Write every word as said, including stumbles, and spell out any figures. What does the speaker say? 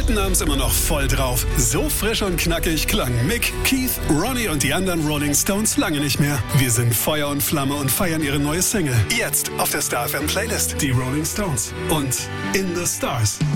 Guten haben's immer noch voll drauf. So frisch und knackig klangen Mick, Keith, Ronnie und die anderen Rolling Stones lange nicht mehr. Wir sind Feuer und Flamme und feiern ihre neue Single. Jetzt auf der Star F M Playlist. Die Rolling Stones und In the Stars.